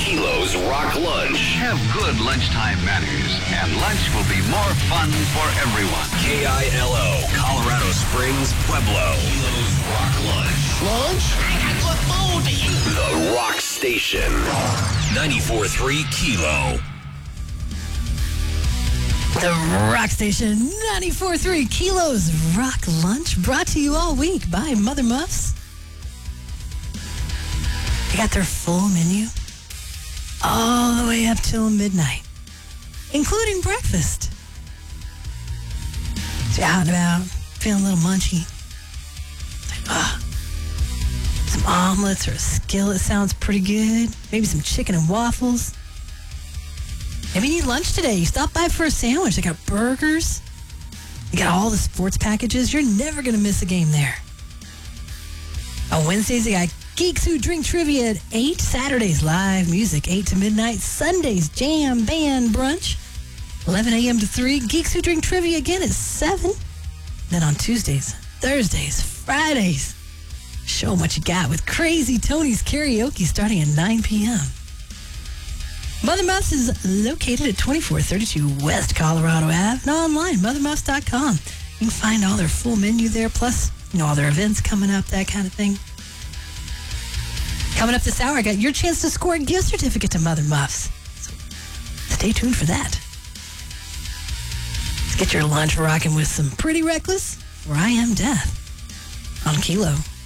Kilo's Rock Lunch. Have good lunchtime manners, and lunch will be more fun for everyone. KILO, Colorado Springs, Pueblo. Kilo's Rock Lunch. Lunch? I got good food to eat. The Rock Station. 94.3 Kilo. The Rock Station, 94.3 Kilo's Rock Lunch, brought to you all week by Mother Muffs. They got their full menu all the way up till midnight, including breakfast. So you're out and about, feeling a little munchy. Like, some omelets or a skillet sounds pretty good. Maybe some chicken and waffles. Maybe you need lunch today. You stop by for a sandwich. They got burgers. They got all the sports packages. You're never going to miss a game there. On Wednesdays, they got Geeks Who Drink Trivia at 8. Saturdays, live music, 8 to midnight. Sundays, jam band brunch, 11 a.m. to 3. Geeks Who Drink Trivia again at 7. Then on Tuesdays, Thursdays, Fridays, show 'em what you got with Crazy Tony's Karaoke starting at 9 p.m. Mother Muffs is located at 2432 West Colorado Ave and online, mothermuffs.com. You can find all their full menu there, plus, all their events coming up, that kind of thing. Coming up this hour, I got your chance to score a gift certificate to Mother Muffs. So stay tuned for that. Let's get your lunch rocking with some Pretty Reckless, For I Am Death on Kilo.